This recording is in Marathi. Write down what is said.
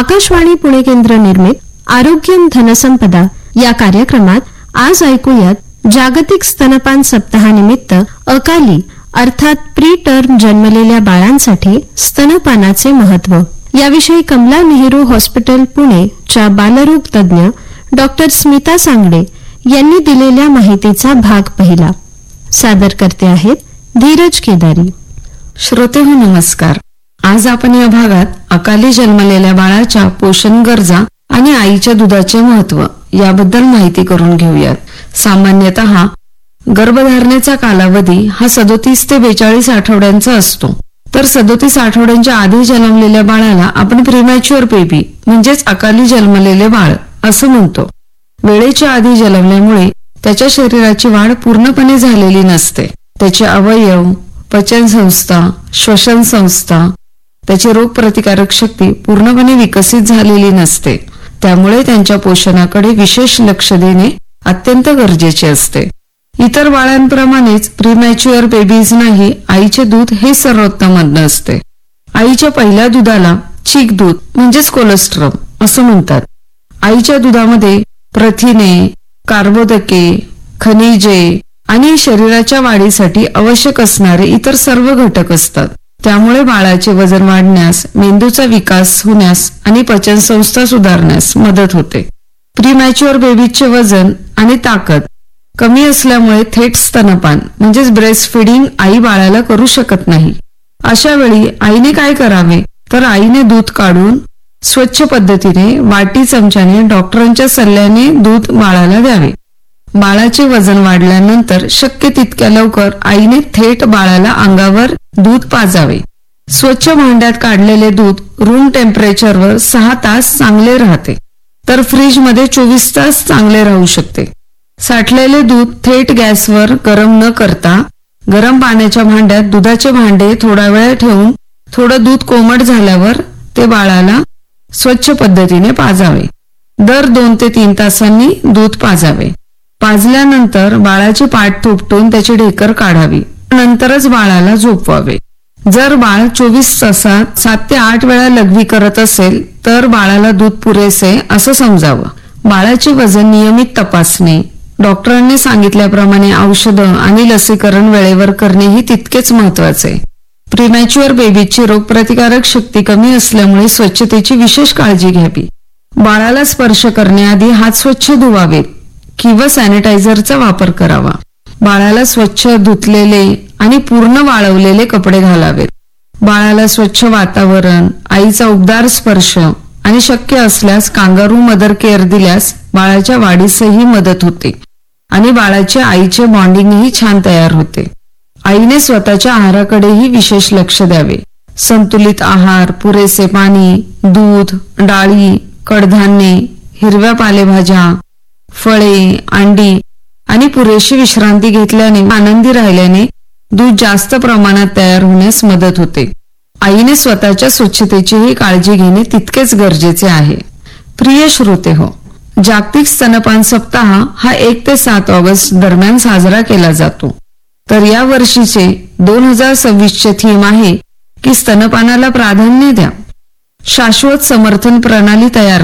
आकाशवाणी पुणे केंद्र निर्मित आरोग्यम धनसंपदा या कार्यक्रमात आज ऐकूयात जागतिक स्तनपान सप्ताहानिमित्त अकाली अर्थात प्री टर्म जन्मलेल्या बाळांसाठी स्तनपानाचे महत्त्व याविषयी कमला नेहरू हॉस्पिटल पुणेच्या बालरोग तज्ज्ञ डॉक्टर स्मिता सांगडे यांनी दिलेल्या माहितीचा भाग पहिला. सादर करते आहेत धीरज केदारी. श्रोतेहो नमस्कार. आज आपण या भागात अकाली जन्मलेल्या बाळाच्या पोषण गरजा आणि आईच्या दुधाचे महत्त्व याबद्दल माहिती करून घेऊयात. सामान्यतः गर्भधारणेचा कालावधी हा 37 ते 42 आठवड्यांचा असतो. तर 37 आठवड्यांच्या आधी जन्मलेल्या बाळाला आपण प्रीमॅच्युअर बेबी म्हणजेच अकाली जन्मलेले बाळ असं म्हणतो. वेळेच्या आधी जन्मल्यामुळे त्याच्या शरीराची वाढ पूर्णपणे झालेली नसते. त्याचे अवयव, पचनसंस्था, श्वसन संस्था, त्याची रोगप्रतिकारक शक्ती पूर्णपणे विकसित झालेली नसते. त्यामुळे त्यांच्या पोषणाकडे विशेष लक्ष देणे अत्यंत गरजेचे असते. इतर बाळांप्रमाणेच प्रीमॅच्युअर बेबीजनाही आईचे दूध हे सर्वोत्तम अन्न असते. आईच्या पहिल्या दुधाला चीक दूध म्हणजेच कोलेस्ट्रॉल असं म्हणतात. आईच्या दुधामध्ये प्रथिने, कार्बोदके, खनिजे आणि शरीराच्या वाढीसाठी आवश्यक असणारे इतर सर्व घटक असतात. त्यामुळे बाळाचे वजन वाढण्यास, मेंदूचा विकास होण्यास आणि पचनसंस्था सुधारण्यास मदत होते. प्रीमॅच्युअर बेबीचे वजन आणि ताकद कमी असल्यामुळे थेट स्तनपान म्हणजेच ब्रेस्ट फीडिंग आई बाळाला करू शकत नाही. अशा वेळी आईने काय करावे तर आईने दूध काढून स्वच्छ पद्धतीने वाटी चमच्याने डॉक्टरांच्या सल्ल्याने दूध बाळाला द्यावे. बाळाचे वजन वाढल्यानंतर शक्य तितक्या लवकर आईने थेट बाळाला अंगावर दूध पाजावे. स्वच्छ भांड्यात काढलेले दूध रूम टेम्परेचरवर 6 तास चांगले राहते, तर फ्रीजमध्ये 24 तास चांगले राहू शकते. साठलेले दूध थेट गॅसवर गरम न करता गरम पाण्याच्या भांड्यात दुधाचे भांडे थोडा वेळ ठेवून थोडं दूध कोमट झाल्यावर ते बाळाला स्वच्छ पद्धतीने पाजावे. दर 2 ते 3 तासांनी दूध पाजावे. पाजल्यानंतर बाळाची पाठ थोपटून त्याची ढेकर काढावी. नंतरच बाळाला झोपवावे. जर बाळ 24 तासात 7 ते 8 वेळा लघवी करत असेल तर बाळाला दूध पुरेसे असं समजावं. बाळाचे वजन नियमित तपासणे, डॉक्टरांनी सांगितल्याप्रमाणे औषधं आणि लसीकरण वेळेवर करणेही तितकेच महत्वाचे. प्रीमॅच्युअर बेबीची रोगप्रतिकारक शक्ती कमी असल्यामुळे स्वच्छतेची विशेष काळजी घ्यावी. बाळाला स्पर्श करण्याआधी हात स्वच्छ धुवावेत किंवा सॅनिटायझरचा वापर करावा. बाळाला स्वच्छ धुतलेले आणि पूर्ण वाळवलेले कपडे घालावेत. बाळाला स्वच्छ वातावरण, आईचा उबदार स्पर्श आणि शक्य असल्यास कांगारू मदर केअर दिल्यास बाळाच्या वाढीसही मदत होते आणि बाळाचे आईचे बॉन्डिंगही छान तयार होते. आईने स्वतःच्या आहाराकडेही विशेष लक्ष द्यावे. संतुलित आहार, पुरेसे पाणी, दूध, डाळी, कडधान्ये, हिरव्या पालेभाज्या, फळे, अंडी आणि पुरेशी विश्रांती घेतल्याने, आनंदी राहिल्याने दूध जास्त प्रमाणात तयार होण्यास मदत होते. आईने स्वतःच्या स्वच्छतेचीही काळजी घेणे तितकेच गरजेचे आहे. प्रिय श्रोतेहो, जागतिक स्तनपान सप्ताह हा 1 ते 7 ऑगस्ट दरम्यान साजरा केला जातो. तर या वर्षीचे 2026चे थीम आहे की स्तनपानाला प्राधान्य द्या. शाश्वत समर्थन प्रणाली तयार